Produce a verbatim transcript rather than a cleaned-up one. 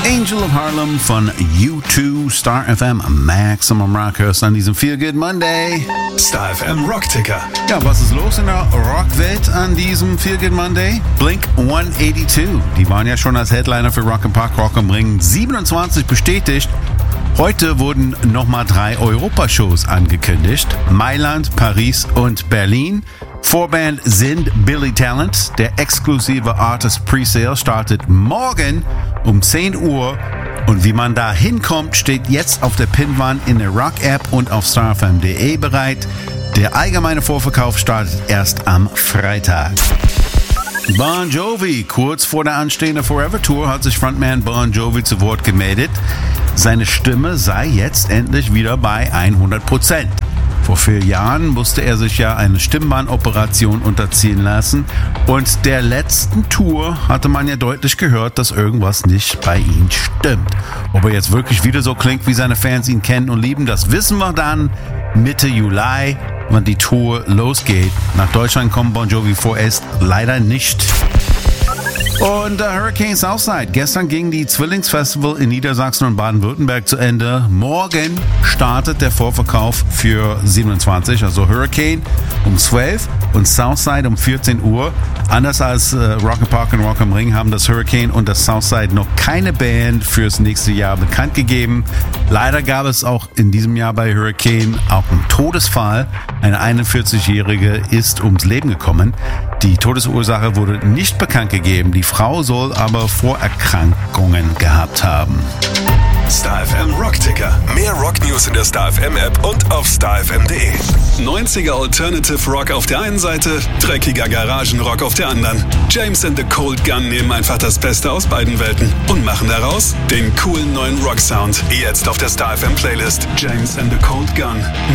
Angel of Harlem von U zwei, Star F M, Maximum Rock hörst an diesem Feel Good Monday. Star F M Rockticker. Ja, was ist los in der Rockwelt an diesem Feel Good Monday? Blink hundertzweiundachtzig, die waren ja schon als Headliner für Rock im Park, Rock am Ring siebenundzwanzig bestätigt. Heute wurden nochmal drei Europashows angekündigt. Mailand, Paris und Berlin. Vorband sind Billy Talent. Der exklusive Artist Presale startet morgen um zehn Uhr. Und wie man da hinkommt, steht jetzt auf der Pinwand in der Rock-App und auf starfm punkt de bereit. Der allgemeine Vorverkauf startet erst am Freitag. Bon Jovi, kurz vor der anstehenden Forever Tour hat sich Frontman Bon Jovi zu Wort gemeldet. Seine Stimme sei jetzt endlich wieder bei hundert Prozent. Vor vier Jahren musste er sich ja eine Stimmbandoperation unterziehen lassen und der letzten Tour hatte man ja deutlich gehört, dass irgendwas nicht bei ihm stimmt. Ob er jetzt wirklich wieder so klingt, wie seine Fans ihn kennen und lieben, das wissen wir dann Mitte Juli, wann die Tour losgeht. Nach Deutschland kommt Bon Jovi vorerst leider nicht. Und uh, Hurricane Southside. Gestern ging die Zwillingsfestival in Niedersachsen und Baden-Württemberg zu Ende. Morgen startet der Vorverkauf für siebenundzwanzig, also Hurricane um zwölf und Southside um vierzehn Uhr. Anders als äh, Rock im Park und Rock am Ring haben das Hurricane und das Southside noch keine Band fürs nächste Jahr bekannt gegeben. Leider gab es auch in diesem Jahr bei Hurricane auch einen Todesfall. Eine einundvierzigjährige ist ums Leben gekommen. Die Todesursache wurde nicht bekannt gegeben. Die Frau soll aber Vorerkrankungen gehabt haben. Star F M Rockticker. Mehr Rock-News in der Star F M App und auf starfm punkt de. neunziger Alternative Rock auf der einen Seite, dreckiger Garagenrock auf der anderen. James and the Cold Gun nehmen einfach das Beste aus beiden Welten und machen daraus den coolen neuen Rock-Sound. Jetzt auf der Star F M Playlist. James and the Cold Gun